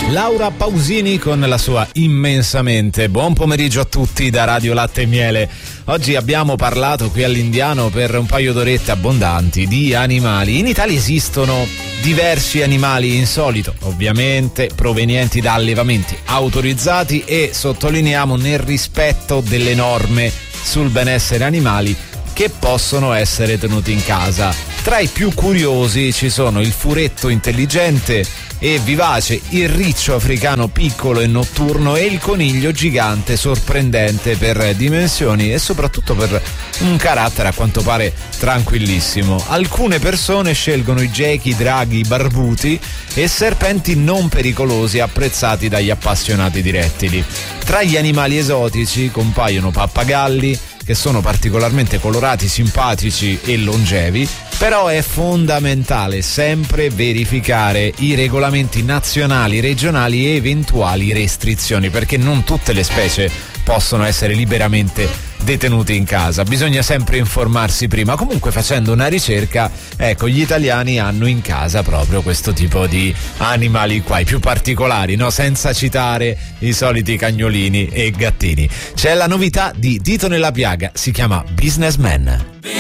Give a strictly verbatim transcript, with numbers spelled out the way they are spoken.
Laura Pausini con la sua Immensamente. Buon pomeriggio a tutti da Radio Latte e Miele. Oggi abbiamo parlato qui all'Indiano per un paio d'orette abbondanti di animali. In Italia esistono diversi animali insolito, ovviamente provenienti da allevamenti autorizzati e, sottolineiamo, nel rispetto delle norme sul benessere animali, che possono essere tenuti in casa. Tra i più curiosi ci sono il furetto intelligente e vivace, il riccio africano piccolo e notturno e il coniglio gigante sorprendente per dimensioni e soprattutto per un carattere a quanto pare tranquillissimo. Alcune persone scelgono i gechi, i draghi, i barbuti e serpenti non pericolosi apprezzati dagli appassionati di rettili. Tra gli animali esotici compaiono pappagalli, che sono particolarmente colorati, simpatici e longevi, però è fondamentale sempre verificare i regolamenti nazionali, regionali e eventuali restrizioni, perché non tutte le specie possono essere liberamente detenute in casa. Bisogna sempre informarsi prima. Comunque, facendo una ricerca, ecco, gli italiani hanno in casa proprio questo tipo di animali qua, i più particolari, no? Senza citare i soliti cagnolini e gattini. C'è la novità di Dito nella piaga, si chiama Businessman.